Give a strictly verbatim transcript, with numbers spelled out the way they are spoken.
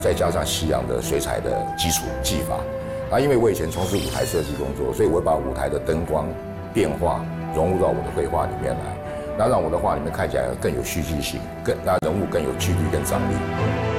再加上西洋的水彩的基础技法。啊，因为我以前从事舞台设计工作，所以我会把舞台的灯光变化融入到我的绘画里面来，那让我的画里面看起来更有戏剧性，更让人物更有趣力跟张力。